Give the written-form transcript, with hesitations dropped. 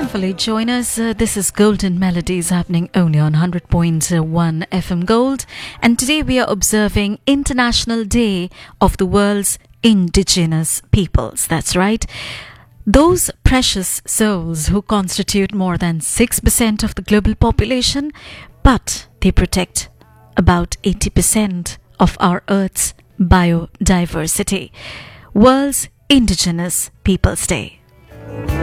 Fully join us. This is Golden Melodies happening only on 100.1 FM Gold. And today we are observing International Day of the World's Indigenous Peoples. That's right. Those precious souls who constitute more than 6% of the global population, but they protect about 80% of our Earth's biodiversity. World's Indigenous Peoples Day.